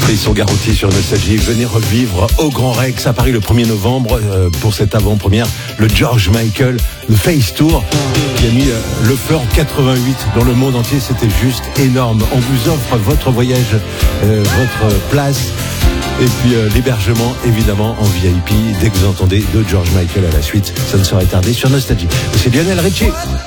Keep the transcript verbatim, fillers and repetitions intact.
Ils sont garantis sur Nostalgie. Venez revivre au Grand Rex à Paris le premier novembre euh, pour cette avant-première, le George Michael, le Face Tour, qui a mis euh, le feu en quatre-vingt-huit dans le monde entier. C'était juste énorme. On vous offre votre voyage, euh, votre place et puis euh, l'hébergement évidemment en V I P dès que vous entendez de George Michael à la suite. Ça ne saurait tarder sur Nostalgie. C'est Lionel Richie.